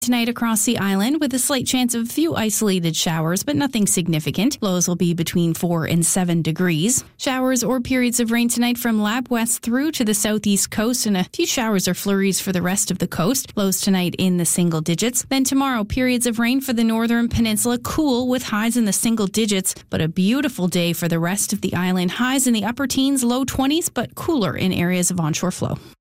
Tonight across the island with a slight chance of a few isolated showers, but nothing significant. Lows will be between 4 and 7 degrees. Showers or periods of rain tonight from Lab West through to the southeast coast, and a few showers or flurries for the rest of the coast. Lows tonight in the single digits. Then tomorrow, periods of rain for the northern peninsula, cool with highs in the single digits, but a beautiful day for the rest of the island. Highs in the upper teens, low 20s, but cooler in areas of onshore flow.